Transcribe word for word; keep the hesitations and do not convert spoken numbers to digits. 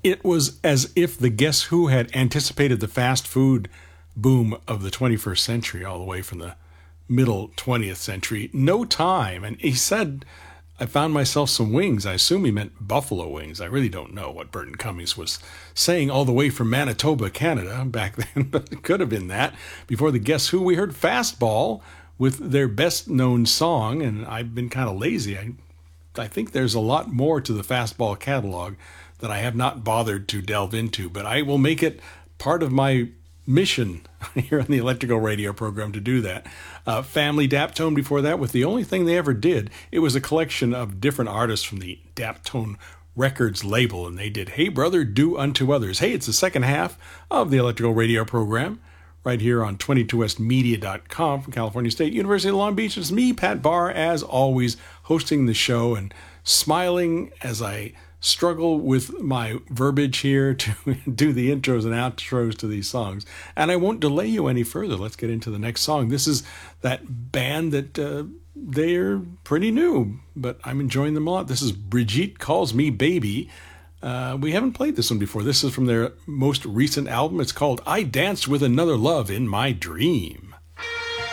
It was as if the Guess Who had anticipated the fast food boom of the twenty-first century, all the way from the middle twentieth century. No time. And he said, I found myself some wings. I assume he meant buffalo wings. I really don't know what Burton Cummings was saying all the way from Manitoba, Canada, back then, but it could have been that. Before the Guess Who, we heard Fastball with their best-known song, and I've been kind of lazy. I, I think there's a lot more to the Fastball catalog that I have not bothered to delve into, but I will make it part of my mission here on the Electrical Radio program to do that. Uh, Family Daptone before that, with the only thing they ever did, it was a collection of different artists from the Daptone Records label, and they did Hey Brother, Do Unto Others. Hey, it's the second half of the Electrical Radio program, right here on twenty-two west media dot com from California State University of Long Beach. It's me, Pat Barr, as always, hosting the show and smiling as I struggle with my verbiage here to do the intros and outros to these songs. And I won't delay you any further. Let's get into the next song. This is that band that uh, they're pretty new, but I'm enjoying them a lot. This is Brigitte Calls Me Baby. Uh, we haven't played this one before. This is from their most recent album. It's called I Danced with Another Love in My Dream.